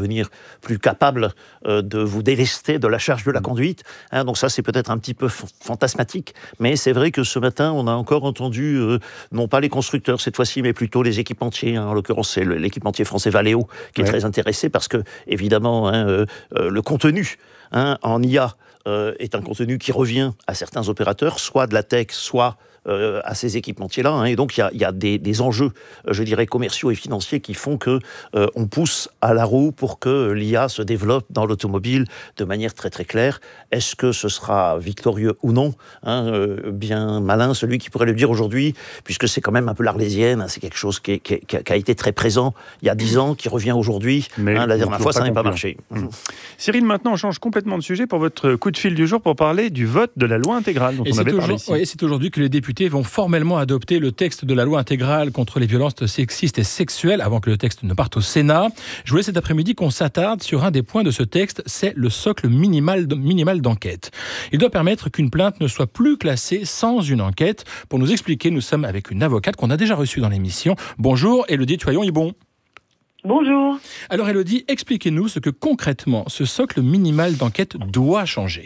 devenir plus capable de vous délester de la charge de la conduite. Donc ça, c'est peut-être un petit peu fantasmatique, mais c'est vrai que ce matin, on a encore entendu, non pas les constructeurs cette fois-ci, mais plutôt les équipementiers. En l'occurrence, c'est l'équipementier français Valeo qui est très intéressé parce que, évidemment, le contenu en IA est un contenu qui revient à certains opérateurs, soit de la tech, soit à ces équipementiers-là. Et donc, il y a des enjeux, je dirais, commerciaux et financiers qui font qu'on pousse à la roue pour que l'IA se développe dans l'automobile de manière très, très claire. Est-ce que ce sera victorieux ou non ? Bien malin, celui qui pourrait le dire aujourd'hui, puisque c'est quand même un peu l'Arlésienne. C'est quelque chose qui a été très présent il y a 10 ans, qui revient aujourd'hui. La dernière fois, ça n'a pas marché. Cyril, maintenant, on change complètement de sujet pour votre coup de fil du jour pour parler du vote de la loi intégrale dont on avait parlé ici. Oui, c'est aujourd'hui que les députés vont formellement adopter le texte de la loi intégrale contre les violences sexistes et sexuelles avant que le texte ne parte au Sénat. Je voulais cet après-midi qu'on s'attarde sur un des points de ce texte, c'est le socle minimal d'enquête. Il doit permettre qu'une plainte ne soit plus classée sans une enquête. Pour nous expliquer, nous sommes avec une avocate qu'on a déjà reçue dans l'émission. Bonjour, Élodie Tuaillon-Hibon. Bonjour. Alors Élodie, expliquez-nous ce que concrètement ce socle minimal d'enquête doit changer.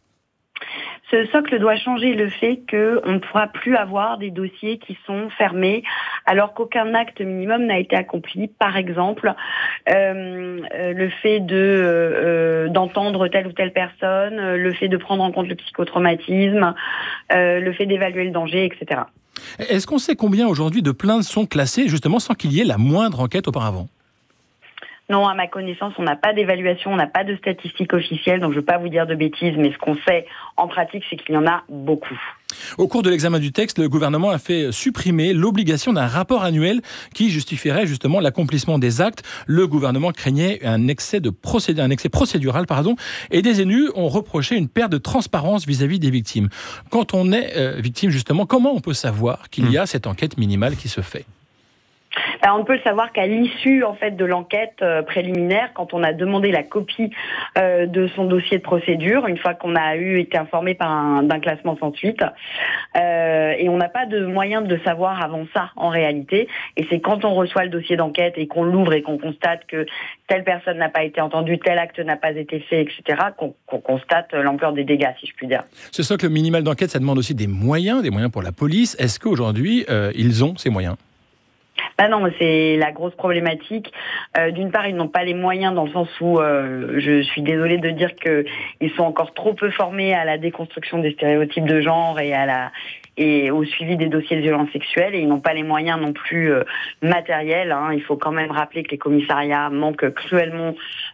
Ce socle doit changer le fait qu'on ne pourra plus avoir des dossiers qui sont fermés alors qu'aucun acte minimum n'a été accompli. Par exemple, le fait d'entendre telle ou telle personne, le fait de prendre en compte le psychotraumatisme, le fait d'évaluer le danger, etc. Est-ce qu'on sait combien aujourd'hui de plaintes sont classées justement sans qu'il y ait la moindre enquête auparavant ? Non, à ma connaissance, on n'a pas d'évaluation, on n'a pas de statistiques officielles, donc je ne veux pas vous dire de bêtises, mais ce qu'on sait en pratique, c'est qu'il y en a beaucoup. Au cours de l'examen du texte, le gouvernement a fait supprimer l'obligation d'un rapport annuel qui justifierait justement l'accomplissement des actes. Le gouvernement craignait un excès procédural, et des élus ont reproché une perte de transparence vis-à-vis des victimes. Quand on est victime, justement, comment on peut savoir qu'il y a cette enquête minimale qui se fait ? On ne peut le savoir qu'à l'issue de l'enquête préliminaire, quand on a demandé la copie de son dossier de procédure, une fois qu'on a été informé d'un classement sans suite. Et on n'a pas de moyen de savoir avant ça, en réalité. Et c'est quand on reçoit le dossier d'enquête et qu'on l'ouvre et qu'on constate que telle personne n'a pas été entendue, tel acte n'a pas été fait, etc., qu'on constate l'ampleur des dégâts, si je puis dire. Ce socle minimal d'enquête, ça demande aussi des moyens pour la police. Est-ce qu'aujourd'hui, ils ont ces moyens ? Non, c'est la grosse problématique. D'une part, ils n'ont pas les moyens dans le sens où je suis désolée de dire qu'ils sont encore trop peu formés à la déconstruction des stéréotypes de genre et au suivi des dossiers de violences sexuelles, et ils n'ont pas les moyens non plus matériels. Il faut quand même rappeler que les commissariats manquent cruellement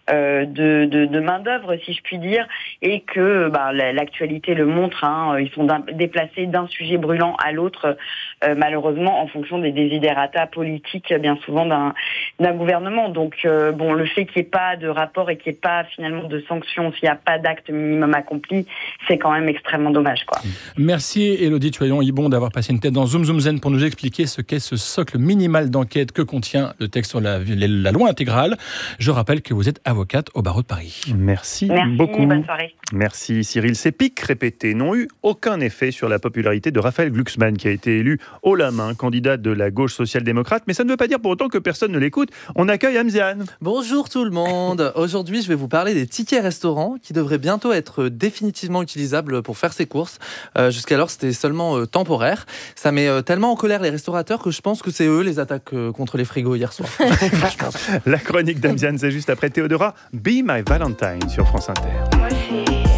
de main-d'œuvre, si je puis dire, et que l'actualité le montre. Ils sont déplacés d'un sujet brûlant à l'autre, malheureusement, en fonction des desiderata politiques, bien souvent, d'un gouvernement. Donc, le fait qu'il n'y ait pas de rapport et qu'il n'y ait pas finalement de sanctions s'il n'y a pas d'acte minimum accompli, c'est quand même extrêmement dommage, quoi. Merci Élodie Tuaillon-Hibon d'avoir passé une tête dans Zoom Zoom Zen pour nous expliquer ce qu'est ce socle minimal d'enquête que contient le texte sur la loi intégrale. Je rappelle que vous êtes avocate au barreau de Paris. Merci beaucoup. Bonne soirée. Merci Cyril. Ces pics répétés n'ont eu aucun effet sur la popularité de Raphaël Glucksmann, qui a été élu haut la main, candidat de la gauche social-démocrate. Mais ça ne veut pas dire pour autant que personne ne l'écoute. On accueille Amziane. Bonjour tout le monde. Aujourd'hui, je vais vous parler des tickets restaurants qui devraient bientôt être définitivement utilisables pour faire ses courses. Jusqu'alors, c'était seulement temporaire. Ça met tellement en colère les restaurateurs que je pense que c'est eux les attaques contre les frigos hier soir. La chronique d'Amziane, c'est juste après Théodora, Be My Valentine sur France Inter.